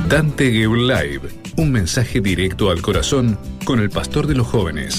Dante Gebel Live, un mensaje directo al corazón con el pastor de los jóvenes.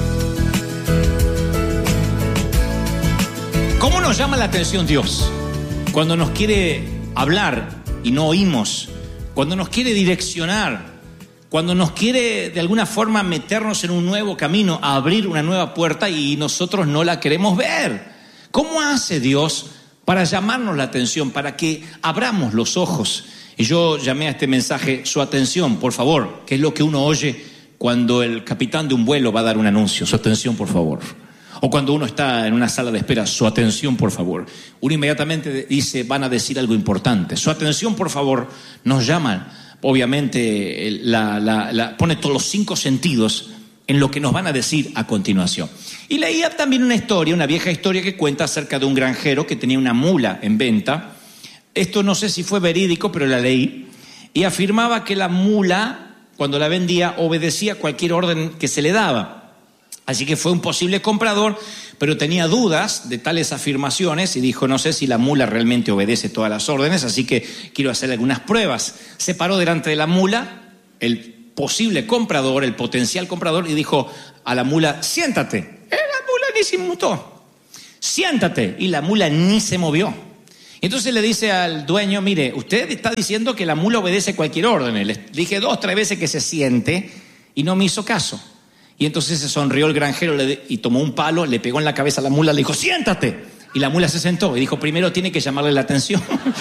¿Cómo nos llama la atención Dios? Cuando nos quiere hablar y no oímos, cuando nos quiere direccionar, cuando nos quiere de alguna forma meternos en un nuevo camino, a abrir una nueva puerta y nosotros no la queremos ver. ¿Cómo hace Dios para llamarnos la atención, para que abramos los ojos? Y yo llamé a este mensaje su atención, por favor, que es lo que uno oye cuando el capitán de un vuelo va a dar un anuncio. Su atención, por favor. O cuando uno está en una sala de espera, su atención, por favor. Uno inmediatamente dice, van a decir algo importante. Su atención, por favor, nos llama. Obviamente, pone todos los 5 sentidos en lo que nos van a decir a continuación. Y leía también una vieja historia que cuenta acerca de un granjero que tenía una mula en venta. Esto no sé si fue verídico, pero la leí. Y afirmaba que la mula, cuando la vendía, obedecía cualquier orden que se le daba. Así que fue un posible comprador, pero tenía dudas de tales afirmaciones y dijo, no sé si la mula realmente obedece todas las órdenes, así que quiero hacer algunas pruebas. Se paró delante de la mula, el posible comprador, el potencial comprador, y dijo a la mula, siéntate. La mula ni se inmutó. Siéntate. Y la mula ni se movió. Entonces le dice al dueño, mire, usted está diciendo que la mula obedece cualquier orden. Le dije 2 o 3 veces que se siente y no me hizo caso. Y entonces se sonrió el granjero y tomó un palo, le pegó en la cabeza a la mula, le dijo, siéntate. Y la mula se sentó y dijo, primero tiene que llamarle la atención.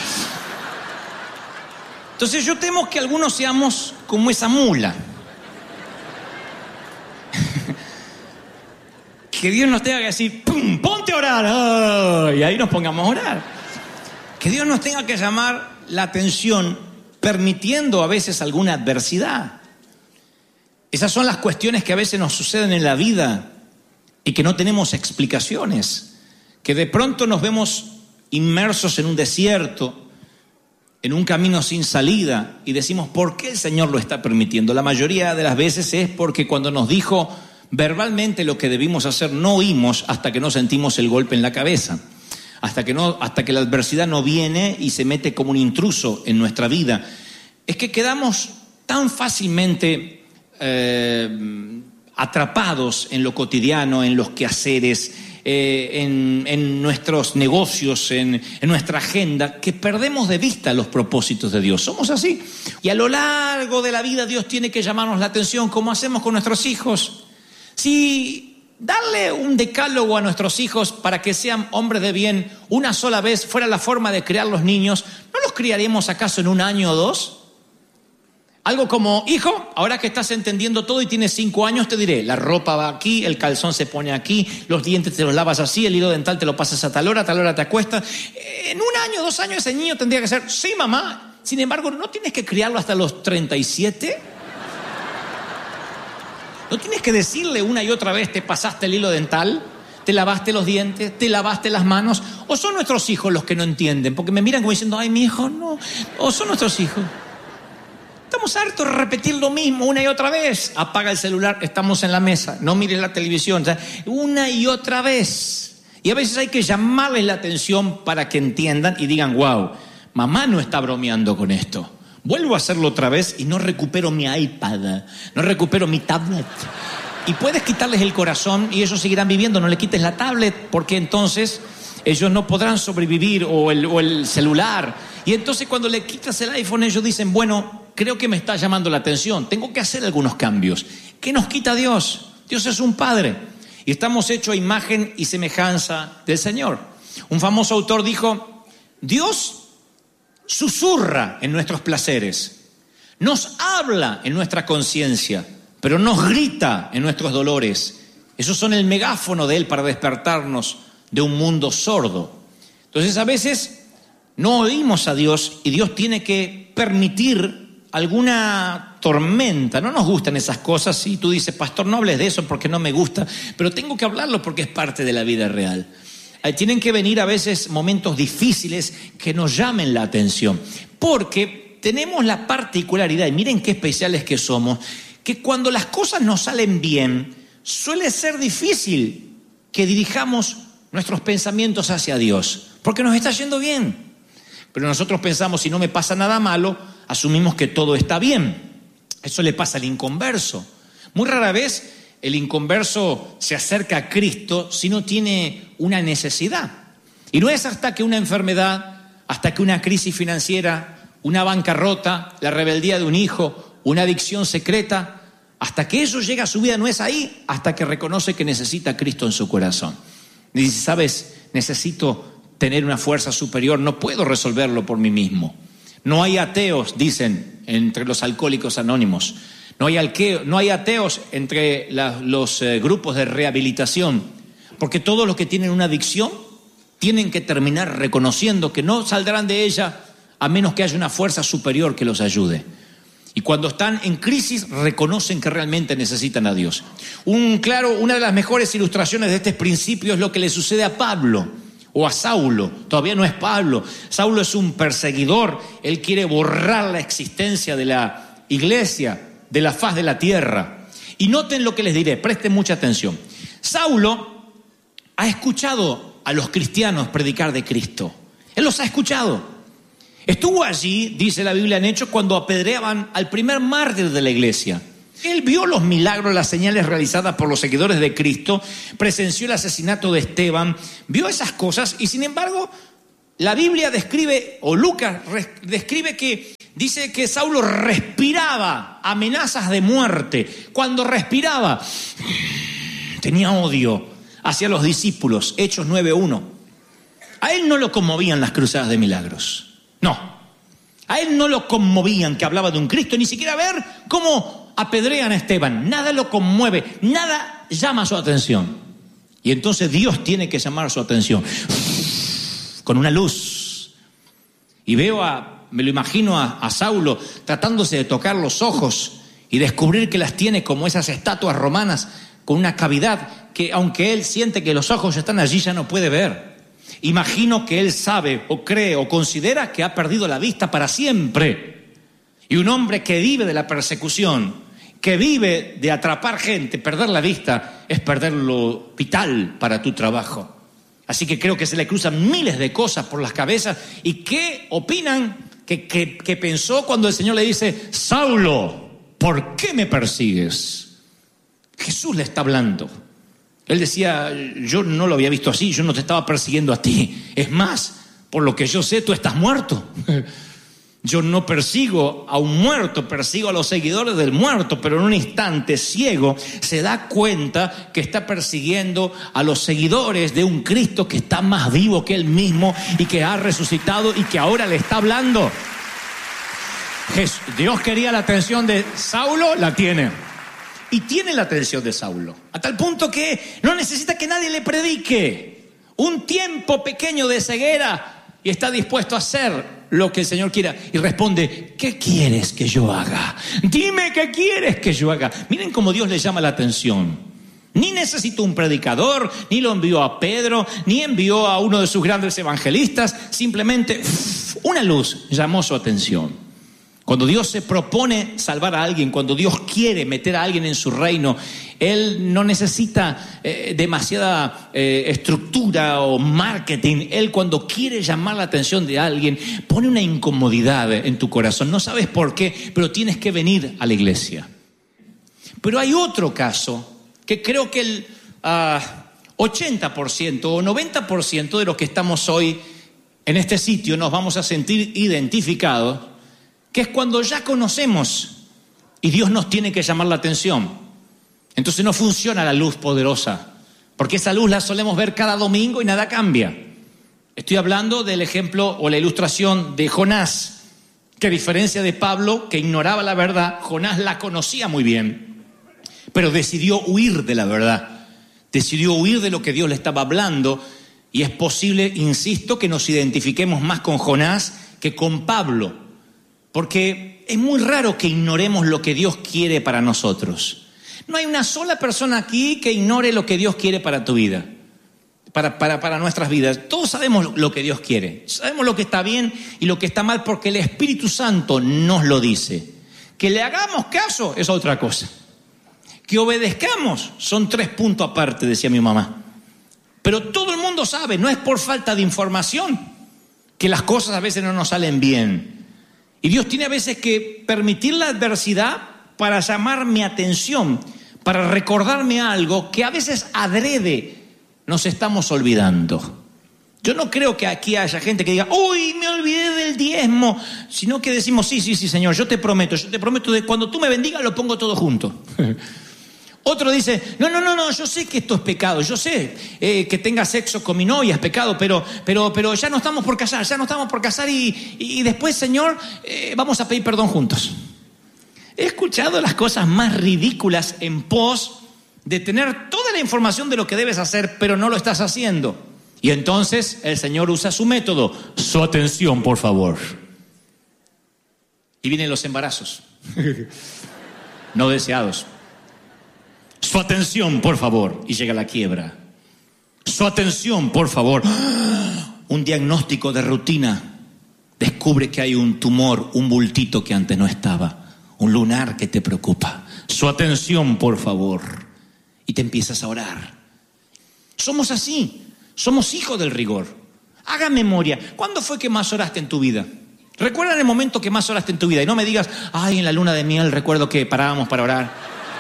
Entonces yo temo que algunos seamos como esa mula. Que Dios nos tenga que decir, ¡pum! ¡Ponte a orar! ¡Oh! Y ahí nos pongamos a orar. Que Dios nos tenga que llamar la atención permitiendo a veces alguna adversidad. Esas son las cuestiones que a veces nos suceden en la vida y que no tenemos explicaciones. Que de pronto nos vemos inmersos en un desierto, en un camino sin salida y decimos, ¿por qué el Señor lo está permitiendo? La mayoría de las veces es porque cuando nos dijo verbalmente lo que debimos hacer, no oímos hasta que no sentimos el golpe en la cabeza. Hasta que la adversidad no viene y se mete como un intruso en nuestra vida. Es que quedamos tan fácilmente atrapados en lo cotidiano, en los quehaceres, en nuestros negocios, en nuestra agenda, que perdemos de vista los propósitos de Dios. Somos así. Y a lo largo de la vida Dios tiene que llamarnos la atención, como hacemos con nuestros hijos. Si darle un decálogo a nuestros hijos para que sean hombres de bien una sola vez fuera la forma de criar los niños, ¿no los criaríamos acaso en 1 año o 2? Algo como, hijo, ahora que estás entendiendo todo y tienes 5 años, te diré, la ropa va aquí, el calzón se pone aquí, los dientes te los lavas así, el hilo dental te lo pasas a tal hora te acuestas. En 1 año, 2 años ese niño tendría que ser, sí mamá, sin embargo, ¿no tienes que criarlo hasta los 37? ¿No tienes que decirle una y otra vez, te pasaste el hilo dental, te lavaste los dientes, te lavaste las manos? ¿O son nuestros hijos los que no entienden? Porque me miran como diciendo, ay, mi hijo, no. ¿O son nuestros hijos? Estamos hartos de repetir lo mismo una y otra vez. Apaga el celular, estamos en la mesa, no mires la televisión. O sea, una y otra vez. Y a veces hay que llamarles la atención para que entiendan y digan, wow, mamá no está bromeando con esto. Vuelvo a hacerlo otra vez y no recupero mi iPad, no recupero mi tablet. Y puedes quitarles el corazón y ellos seguirán viviendo. No le quites la tablet porque entonces ellos no podrán sobrevivir o el celular. Y entonces cuando le quitas el iPhone ellos dicen, bueno, creo que me está llamando la atención. Tengo que hacer algunos cambios. ¿Qué nos quita Dios? Dios es un Padre y estamos hechos a imagen y semejanza del Señor. Un famoso autor dijo, Dios susurra en nuestros placeres, nos habla en nuestra conciencia, pero nos grita en nuestros dolores. Esos son el megáfono de Él para despertarnos de un mundo sordo. Entonces a veces no oímos a Dios y Dios tiene que permitir alguna tormenta. No nos gustan esas cosas y tú dices, pastor, no hables de eso porque no me gusta, pero tengo que hablarlo porque es parte de la vida real. Tienen que venir a veces momentos difíciles que nos llamen la atención, porque tenemos la particularidad, y miren qué especiales que somos, que cuando las cosas nos salen bien, suele ser difícil que dirijamos nuestros pensamientos hacia Dios, porque nos está yendo bien. Pero nosotros pensamos, si no me pasa nada malo, asumimos que todo está bien. Eso le pasa al inconverso. Muy rara vez el inconverso se acerca a Cristo si no tiene una necesidad. Y no es hasta que una enfermedad, hasta que una crisis financiera, una bancarrota, la rebeldía de un hijo, una adicción secreta, hasta que eso llega a su vida, no es ahí, hasta que reconoce que necesita a Cristo en su corazón. Y dice, ¿sabes? Necesito tener una fuerza superior, no puedo resolverlo por mí mismo. No hay ateos, dicen, entre los alcohólicos anónimos. No hay ateos entre los grupos de rehabilitación, porque todos los que tienen una adicción tienen que terminar reconociendo que no saldrán de ella a menos que haya una fuerza superior que los ayude. Y cuando están en crisis, reconocen que realmente necesitan a Dios. Una de las mejores ilustraciones de este principio es lo que le sucede a Pablo o a Saulo. Todavía no es Pablo. Saulo es un perseguidor. Él quiere borrar la existencia de la iglesia de la faz de la tierra. Y noten lo que les diré, presten mucha atención. Saulo ha escuchado a los cristianos predicar de Cristo. Él los ha escuchado. Estuvo allí, dice la Biblia en Hechos, cuando apedreaban al primer mártir de la iglesia. Él vio los milagros, las señales realizadas por los seguidores de Cristo, presenció el asesinato de Esteban, vio esas cosas y sin embargo la Biblia describe, o Lucas describe que dice que Saulo respiraba amenazas de muerte. Cuando respiraba, tenía odio hacia los discípulos, Hechos 9:1. A él no lo conmovían las cruzadas de milagros. No, a él no lo conmovían que hablaba de un Cristo, ni siquiera ver cómo apedrean a Esteban. Nada lo conmueve, nada llama su atención. Y entonces Dios tiene que llamar su atención con una luz. Y me lo imagino a Saulo tratándose de tocar los ojos y descubrir que las tiene como esas estatuas romanas con una cavidad que aunque él siente que los ojos están allí ya no puede ver. Imagino que él sabe o cree o considera que ha perdido la vista para siempre. Y un hombre que vive de la persecución, que vive de atrapar gente, perder la vista es perder lo vital para tu trabajo. Así que creo que se le cruzan miles de cosas por las cabezas. ¿Y qué opinan? ¿Qué pensó cuando el Señor le dice, Saulo, ¿por qué me persigues? Jesús le está hablando. Él decía, yo no lo había visto así, yo no te estaba persiguiendo a ti. Es más, por lo que yo sé, tú estás muerto. Yo no persigo a un muerto, persigo a los seguidores del muerto, pero en un instante ciego se da cuenta que está persiguiendo a los seguidores de un Cristo que está más vivo que él mismo y que ha resucitado y que ahora le está hablando. Dios quería la atención de Saulo, la tiene. Y tiene la atención de Saulo, a tal punto que no necesita que nadie le predique. Un tiempo pequeño de ceguera y está dispuesto a hacer lo que el Señor quiera. Y responde, ¿qué quieres que yo haga? Dime qué quieres que yo haga. Miren cómo Dios le llama la atención. Ni necesitó un predicador, ni lo envió a Pedro, ni envió a uno de sus grandes evangelistas. Simplemente una luz llamó su atención. Cuando Dios se propone salvar a alguien, cuando Dios quiere meter a alguien en su reino, Él no necesita demasiada estructura o marketing. Él cuando quiere llamar la atención de alguien, pone una incomodidad en tu corazón. No sabes por qué, pero tienes que venir a la iglesia. Pero hay otro caso que creo que el 80% o 90% de los que estamos hoy en este sitio nos vamos a sentir identificados, que es cuando ya conocemos y Dios nos tiene que llamar la atención. Entonces no funciona la luz poderosa, porque esa luz la solemos ver cada domingo y nada cambia. Estoy hablando del ejemplo o la ilustración de Jonás, que a diferencia de Pablo, que ignoraba la verdad, Jonás la conocía muy bien, pero decidió huir de la verdad, decidió huir de lo que Dios le estaba hablando. Y es posible, insisto, que nos identifiquemos más con Jonás que con Pablo. Porque es muy raro que ignoremos lo que Dios quiere para nosotros. No hay una sola persona aquí que ignore lo que Dios quiere para tu vida, para nuestras vidas. Todos sabemos lo que Dios quiere. Sabemos lo que está bien y lo que está mal porque el Espíritu Santo nos lo dice. Que le hagamos caso es otra cosa. Que obedezcamos son 3 puntos aparte, decía mi mamá. Pero todo el mundo sabe, no es por falta de información, que las cosas a veces no nos salen bien. Y Dios tiene a veces que permitir la adversidad para llamar mi atención, para recordarme algo que a veces adrede nos estamos olvidando. Yo no creo que aquí haya gente que diga, uy, me olvidé del diezmo, sino que decimos, sí, Señor, yo te prometo de cuando tú me bendigas lo pongo todo junto. Otro dice, no, yo sé que esto es pecado, yo sé que tenga sexo con mi novia es pecado, pero ya no estamos por casar y después, Señor, vamos a pedir perdón juntos. He escuchado las cosas más ridículas en pos de tener toda la información de lo que debes hacer, pero no lo estás haciendo. Y entonces el Señor usa su método, su atención, por favor. Y vienen los embarazos, no deseados. Su atención, por favor, y llega la quiebra. Su atención, por favor. Un diagnóstico de rutina. Descubre que hay un tumor, un bultito que antes no estaba, un lunar que te preocupa. Su atención, por favor. Y te empiezas a orar. Somos así. Somos hijos del rigor. Haga memoria. ¿Cuándo fue que más oraste en tu vida? Recuerda el momento que más oraste en tu vida. Y no me digas, ay, en la luna de miel recuerdo que parábamos para orar.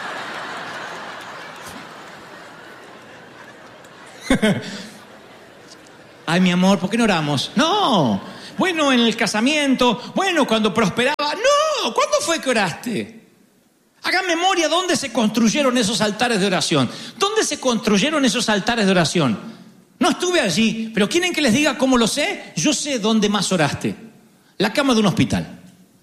Ay, mi amor, ¿por qué no oramos? No. Bueno, en el casamiento. Bueno, cuando prosperaba. No. ¿Cuándo fue que oraste? Hagan memoria dónde se construyeron esos altares de oración. ¿Dónde se construyeron esos altares de oración? No estuve allí, pero ¿quieren que les diga cómo lo sé? Yo sé dónde más oraste. La cama de un hospital.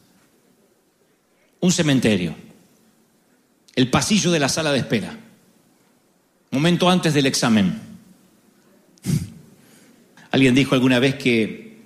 Un cementerio. El pasillo de la sala de espera. Momento antes del examen. Alguien dijo alguna vez que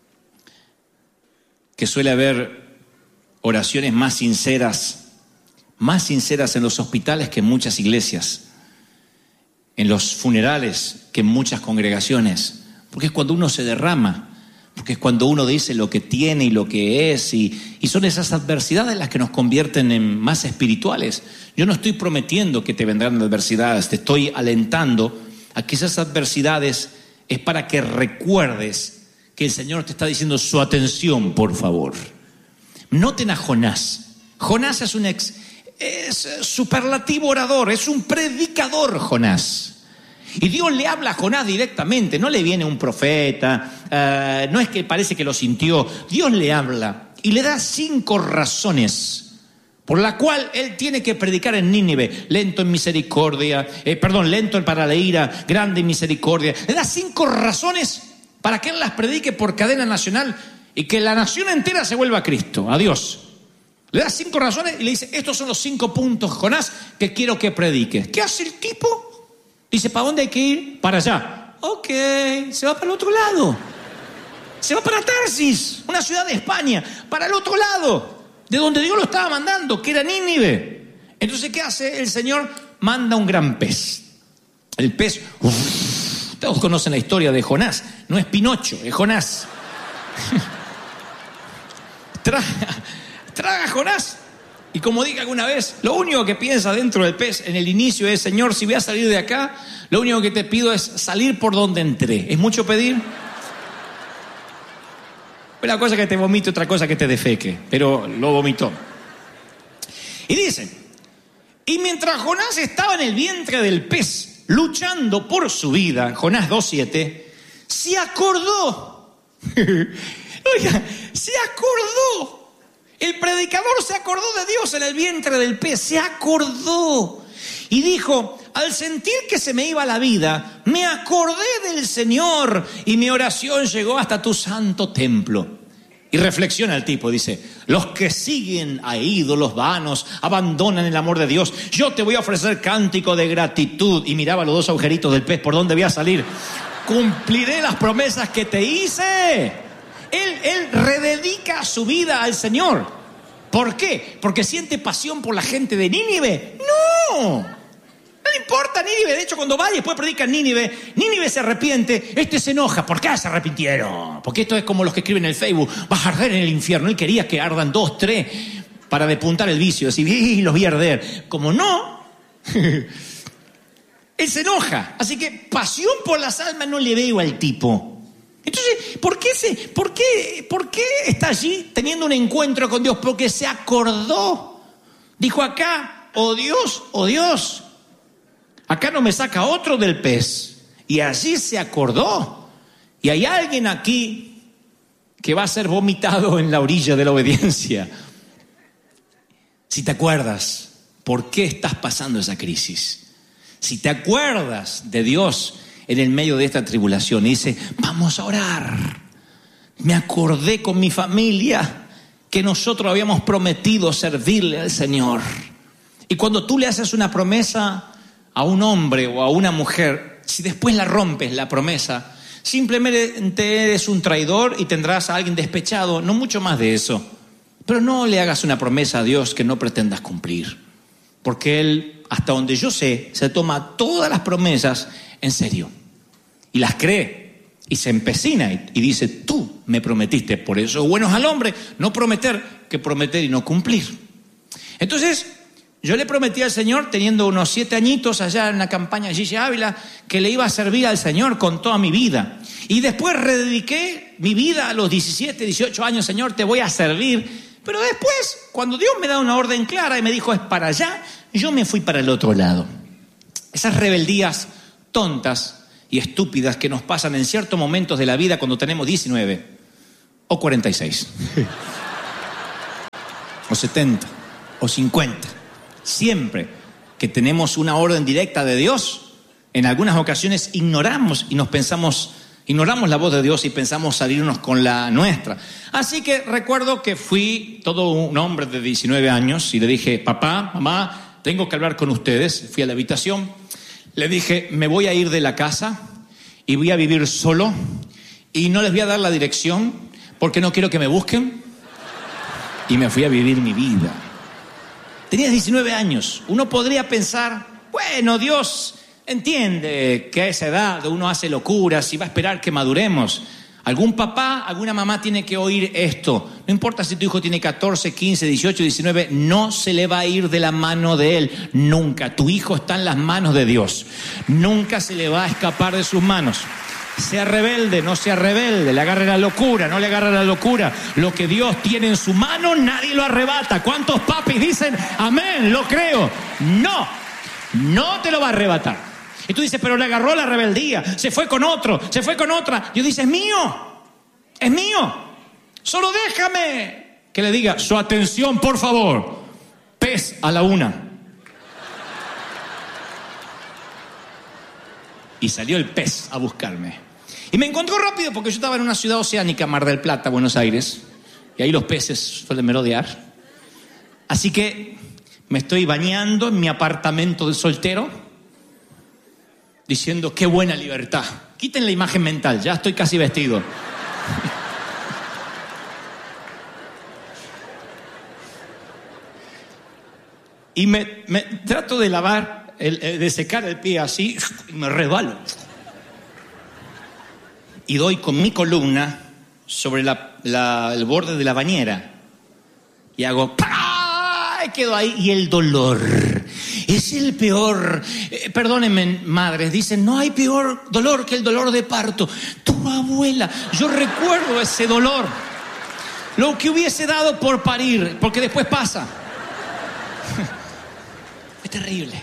suele haber oraciones más sinceras en los hospitales que en muchas iglesias, en los funerales que en muchas congregaciones, porque es cuando uno se derrama, porque es cuando uno dice lo que tiene y lo que es, y son esas adversidades las que nos convierten en más espirituales. Yo no estoy prometiendo que te vendrán adversidades, te estoy alentando a que esas adversidades es para que recuerdes que el Señor te está diciendo su atención, por favor. Noten a Jonás. Jonás es es superlativo orador, es un predicador Jonás. Y Dios le habla a Jonás directamente, no le viene un profeta, no es que parece que lo sintió. Dios le habla y le da 5 razones por la cual él tiene que predicar en Nínive. Lento en misericordia, lento para la ira, grande en misericordia. Le da 5 razones para que él las predique por cadena nacional y que la nación entera se vuelva a Cristo, a Dios. Le da 5 razones y le dice, estos son los 5 puntos, Jonás, que quiero que prediques. ¿Qué hace el tipo? Dice, ¿para dónde hay que ir? Para allá. Ok, se va para el otro lado. Se va para Tarsis, una ciudad de España, para el otro lado, de donde Dios lo estaba mandando, que era Nínive. Entonces, ¿qué hace el Señor? Manda un gran pez. El pez, todos conocen la historia de Jonás. No es Pinocho, es Jonás. Traga a Jonás. Y como dije alguna vez, lo único que piensa dentro del pez en el inicio es, Señor, si voy a salir de acá, lo único que te pido es salir por donde entré. ¿Es mucho pedir? Una cosa que te vomite, otra cosa que te defeque. Pero lo vomitó. Y dice, y mientras Jonás estaba en el vientre del pez, luchando por su vida, Jonás 2:7, se acordó. Oiga, se acordó. El predicador se acordó de Dios en el vientre del pez, se acordó. Y dijo, al sentir que se me iba la vida, me acordé del Señor y mi oración llegó hasta tu santo templo. Y reflexiona el tipo, dice, los que siguen a ídolos vanos abandonan el amor de Dios. Yo te voy a ofrecer cántico de gratitud. Y miraba los 2 agujeritos del pez, ¿por dónde voy a salir? Cumpliré las promesas que te hice. Él rededica su vida al Señor. ¿Por qué? ¿Porque siente pasión por la gente de Nínive? No le importa Nínive. De hecho, cuando va y después predica en Nínive, Nínive se arrepiente, se enoja. ¿Por qué se arrepintieron? Porque esto es como los que escriben en el Facebook, vas a arder en el infierno. Él quería que ardan 2, 3 para depuntar el vicio, decir, los voy a arder. Como no, él se enoja. Así que pasión por las almas no le veo al tipo. Entonces, ¿por qué está allí teniendo un encuentro con Dios? Porque se acordó. Dijo acá, oh Dios, acá no me saca otro del pez. Y allí se acordó. Y hay alguien aquí que va a ser vomitado en la orilla de la obediencia. Si te acuerdas, ¿por qué estás pasando esa crisis? Si te acuerdas de Dios en el medio de esta tribulación y dice, vamos a orar. Me acordé con mi familia que nosotros habíamos prometido servirle al Señor. Y cuando tú le haces una promesa a un hombre o a una mujer, si después la rompes la promesa, simplemente eres un traidor y tendrás a alguien despechado, no mucho más de eso. Pero no le hagas una promesa a Dios que no pretendas cumplir. Porque Él, hasta donde yo sé, se toma todas las promesas en serio. Y las cree. Y se empecina y dice, tú me prometiste. Por eso es bueno al hombre no prometer que prometer y no cumplir. Entonces, yo le prometí al Señor, teniendo unos 7 añitos allá en la campaña Gigi Ávila, que le iba a servir al Señor con toda mi vida. Y después redediqué mi vida a los 17, 18 años, Señor, te voy a servir. Pero después, cuando Dios me da una orden clara y me dijo, es para allá, yo me fui para el otro lado. Esas rebeldías tontas y estúpidas que nos pasan en ciertos momentos de la vida cuando tenemos 19 o 46 o 70 o 50. Siempre que tenemos una orden directa de Dios, en algunas ocasiones ignoramos la voz de Dios y pensamos salirnos con la nuestra. Así que recuerdo que fui todo un hombre de 19 años y le dije, papá, mamá, tengo que hablar con ustedes. Fui a la habitación, le dije, me voy a ir de la casa y voy a vivir solo y no les voy a dar la dirección porque no quiero que me busquen. Y me fui a vivir mi vida. Tenía 19 años. Uno podría pensar, bueno, Dios entiende que a esa edad uno hace locuras y va a esperar que maduremos. Algún papá, alguna mamá tiene que oír esto. No importa si tu hijo tiene 14, 15, 18, 19, no se le va a ir de la mano de él. Nunca. Tu hijo está en las manos de Dios. Nunca se le va a escapar de sus manos. Sea rebelde, no sea rebelde, le agarre la locura, no le agarre la locura. Lo que Dios tiene en su mano, nadie lo arrebata. ¿Cuántos papis dicen, amén, lo creo? No te lo va a arrebatar. Y tú dices, pero le agarró la rebeldía, se fue con otro, se fue con otra. Yo dices, es mío. Solo déjame que le diga, su atención, por favor. Pez a la 1. Y salió el pez a buscarme. Y me encontró rápido porque yo estaba en una ciudad oceánica, Mar del Plata, Buenos Aires. Y ahí los peces suelen merodear. Así que me estoy bañando en mi apartamento de soltero, diciendo, qué buena libertad. Quiten la imagen mental, ya estoy casi vestido. Y me trato de lavar, de secar el pie así, y me resbalo. Y doy con mi columna sobre el borde de la bañera. Y hago, ¡pah! Y quedo ahí. Y el dolor es el peor. Perdónenme, madres, dicen, no hay peor dolor que el dolor de parto. Tu abuela, yo recuerdo ese dolor. Lo que hubiese dado por parir, porque después pasa. Es terrible.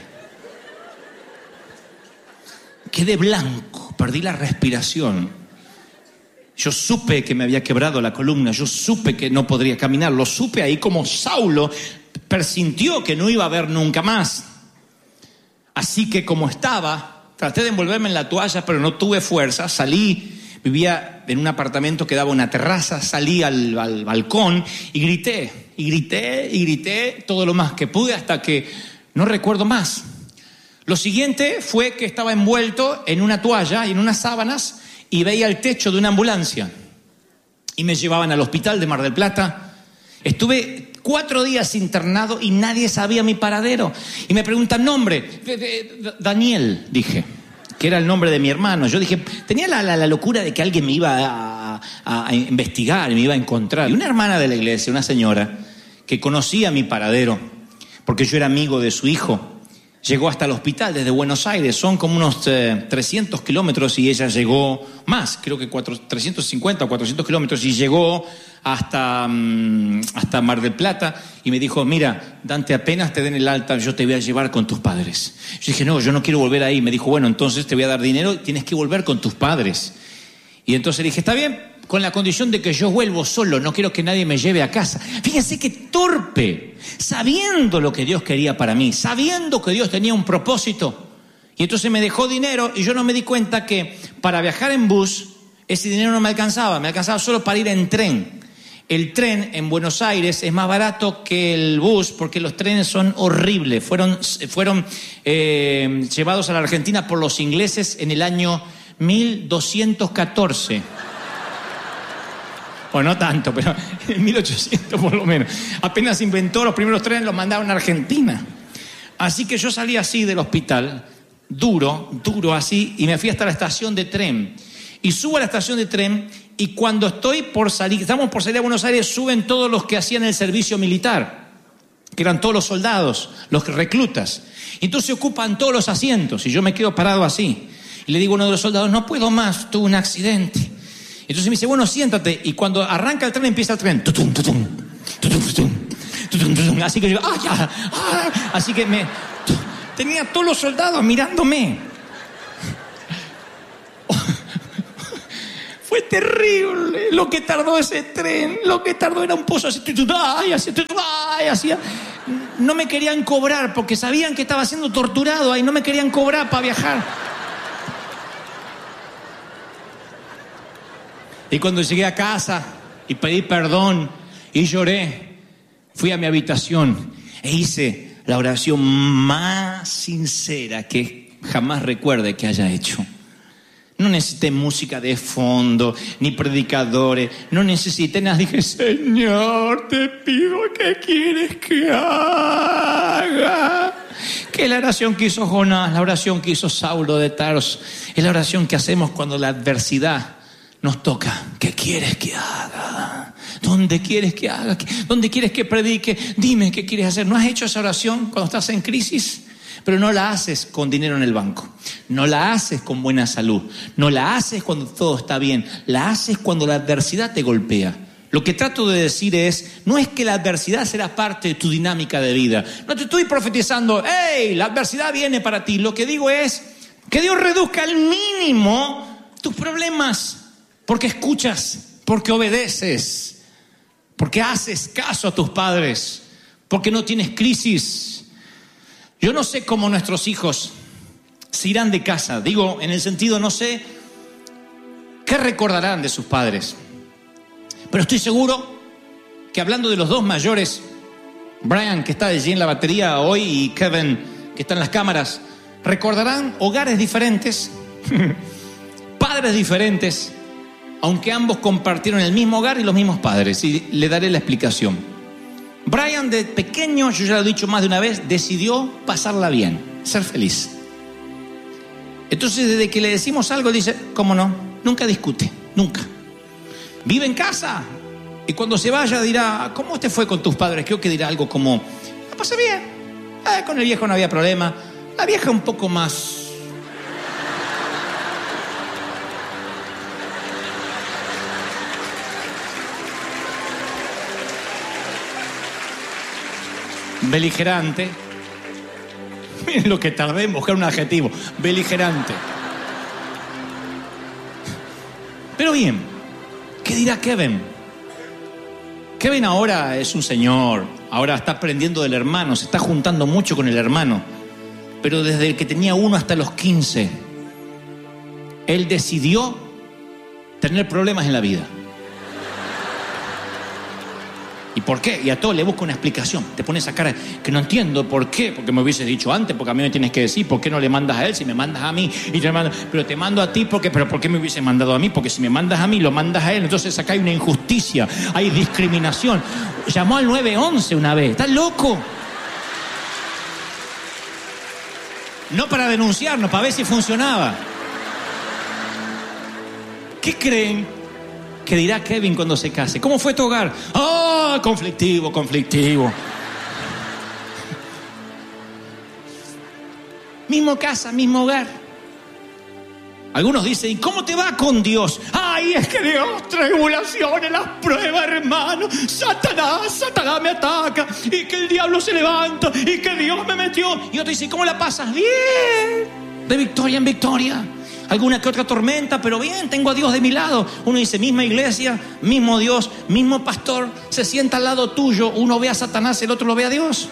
Quedé blanco, perdí la respiración. Yo supe que me había quebrado la columna, yo supe que no podría caminar, lo supe ahí como Saulo presintió que no iba a ver nunca más. Así que como estaba, traté de envolverme en la toalla, pero no tuve fuerza, salí, vivía en un apartamento que daba una terraza, salí al balcón y grité todo lo más que pude hasta que no recuerdo más. Lo siguiente fue que estaba envuelto en una toalla y en unas sábanas y veía el techo de una ambulancia. Y me llevaban al hospital de Mar del Plata. Estuve 4 días internado y nadie sabía mi paradero. Y me preguntan nombre. Daniel, dije, que era el nombre de mi hermano. Yo dije, tenía la locura de que alguien me iba a investigar y me iba a encontrar. Y una hermana de la iglesia, una señora, que conocía mi paradero, porque yo era amigo de su hijo, llegó hasta el hospital desde Buenos Aires. Son como unos 300 kilómetros y ella llegó más, creo que 350 o 400 kilómetros, y llegó hasta Mar del Plata y me dijo, mira, Dante, apenas te den el alta, yo te voy a llevar con tus padres. Yo dije, no, yo no quiero volver ahí. Me dijo, bueno, entonces te voy a dar dinero, tienes que volver con tus padres. Y entonces le dije, está bien, con la condición de que yo vuelvo solo, no quiero que nadie me lleve a casa. Fíjense qué torpe, sabiendo lo que Dios quería para mí, sabiendo que Dios tenía un propósito. Y entonces me dejó dinero y yo no me di cuenta que para viajar en bus, ese dinero no me alcanzaba solo para ir en tren. El tren en Buenos Aires es más barato que el bus porque los trenes son horribles. Fueron llevados a la Argentina por los ingleses en el año 1214. Bueno, no tanto, pero en 1800 por lo menos. Apenas inventó los primeros trenes, los mandaron a Argentina. Así que yo salí así del hospital, duro así, y me fui hasta la estación de tren. Y subo a la estación de tren, y cuando estamos por salir a Buenos Aires, suben todos los que hacían el servicio militar, que eran todos los soldados, los reclutas. Y entonces ocupan todos los asientos, y yo me quedo parado así. Y le digo a uno de los soldados, no puedo más, tuve un accidente. Entonces me dice, bueno, siéntate. Y cuando arranca el tren, empieza el tren. Tutum, tutum, tutum, tutum, tutum, tutum. Así que yo, así que tenía todos los soldados mirándome. Fue terrible lo que tardó ese tren. Lo que tardó era un pozo así. Así. No me querían cobrar porque sabían que estaba siendo torturado ahí. No me querían cobrar para viajar. Y cuando llegué a casa y pedí perdón y lloré, fui a mi habitación e hice la oración más sincera que jamás recuerde que haya hecho. No necesité música de fondo, ni predicadores, no necesité nada. Dije, Señor, te pido, ¿qué quieres que haga? Que la oración que hizo Jonás, la oración que hizo Saulo de Tarso, es la oración que hacemos cuando la adversidad nos toca. ¿Qué quieres que haga? ¿Dónde quieres que haga? ¿Dónde quieres que predique? Dime qué quieres hacer. ¿No has hecho esa oración cuando estás en crisis? Pero no la haces con dinero en el banco. No la haces con buena salud. No la haces cuando todo está bien. La haces cuando la adversidad te golpea. Lo que trato de decir no es que la adversidad será parte de tu dinámica de vida. No te estoy profetizando, ¡hey! La adversidad viene para ti. Lo que digo es que Dios reduzca al mínimo tus problemas. Porque escuchas, porque obedeces, porque haces caso a tus padres, porque no tienes crisis. Yo no sé cómo nuestros hijos se irán de casa. Digo, en el sentido, no sé qué recordarán de sus padres. Pero estoy seguro que hablando de los dos mayores, Brian, que está allí en la batería hoy, y Kevin, que está en las cámaras, recordarán hogares diferentes, padres diferentes, aunque ambos compartieron el mismo hogar y los mismos padres. Y le daré la explicación. Brian, de pequeño, yo ya lo he dicho más de una vez, decidió pasarla bien, ser feliz. Entonces, desde que le decimos algo, dice, ¿cómo no? Nunca discute, nunca. Vive en casa. Y cuando se vaya dirá, ¿cómo te fue con tus padres? Creo que dirá algo como, la pasé bien. Con el viejo no había problema. La vieja un poco más... beligerante. Miren lo que tardé en buscar un adjetivo. Beligerante. Pero bien, ¿qué dirá Kevin? Kevin ahora es un señor. Ahora está aprendiendo del hermano. Se está juntando mucho con el hermano. Pero desde que tenía 1 hasta los 15, él decidió tener problemas en la vida. ¿Y por qué? Y a todo le busca una explicación. Te pones esa cara que no entiendo por qué. Porque me hubieses dicho antes, porque a mí me tienes que decir. ¿Por qué no le mandas a él si me mandas a mí? Y te mando, pero te mando a ti porque, pero ¿por qué me hubiese mandado a mí? Porque si me mandas a mí, lo mandas a él. Entonces acá hay una injusticia, hay discriminación. Llamó al 911 una vez. ¿Estás loco? No para denunciarnos, para ver si funcionaba. ¿Qué creen que dirá Kevin cuando se case? ¿Cómo fue tu hogar? ¡Ah, conflictivo! mismo casa, mismo hogar. Algunos dicen, ¿y cómo te va con Dios? Ay, es que Dios, tribulaciones, las pruebas, hermano. Satanás me ataca. Y que el diablo se levanta. Y que Dios me metió. Y otro dice, ¿cómo la pasas? Bien. De victoria en victoria. Alguna que otra tormenta, pero bien, tengo a Dios de mi lado. Uno dice, misma iglesia, mismo Dios, mismo pastor. Se sienta al lado tuyo. Uno ve a Satanás, el otro lo ve a Dios.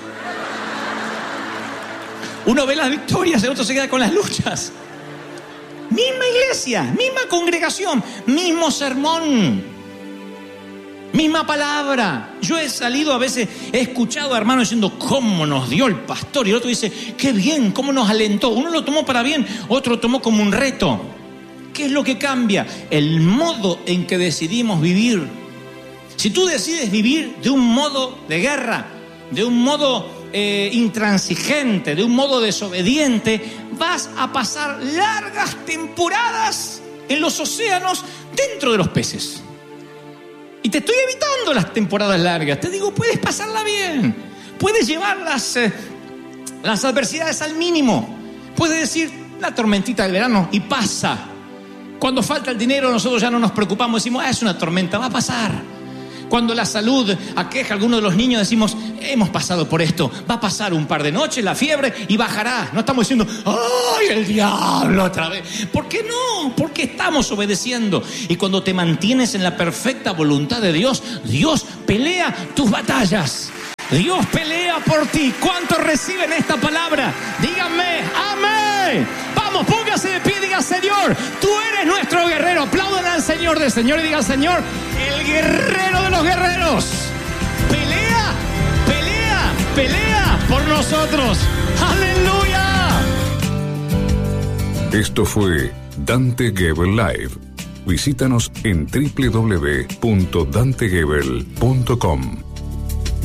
Uno ve las victorias, el otro se queda con las luchas. Misma iglesia, misma congregación, mismo sermón, misma palabra. Yo he salido a veces, he escuchado a hermanos diciendo cómo nos dio el pastor, y el otro dice, qué bien, cómo nos alentó. Uno lo tomó para bien, otro lo tomó como un reto. ¿Qué es lo que cambia? El modo en que decidimos vivir. Si tú decides vivir de un modo de guerra, de un modo intransigente, de un modo desobediente, vas a pasar largas temporadas en los océanos dentro de los peces. Y te estoy evitando las temporadas largas. Te digo, puedes pasarla bien, puedes llevar las adversidades al mínimo, puedes decir la tormentita del verano y pasa. Cuando falta el dinero nosotros ya no nos preocupamos, decimos, es una tormenta, va a pasar. Cuando la salud aqueja a algunos de los niños, decimos, hemos pasado por esto, va a pasar un par de noches la fiebre y bajará. No estamos diciendo, ¡ay, el diablo otra vez! ¿Por qué no? Porque estamos obedeciendo. Y cuando te mantienes en la perfecta voluntad de Dios, Dios pelea tus batallas. Dios pelea por ti. ¿Cuántos reciben esta palabra? Díganme, amén. Vamos, póngase de pie y diga, Señor, tú eres nuestro guerrero. Apláudan al Señor del Señor y diga, Señor, el guerrero de los guerreros. Pelea, pelea, pelea por nosotros. ¡Aleluya! Esto fue Dante Gebel Live. Visítanos en www.dantegebel.com.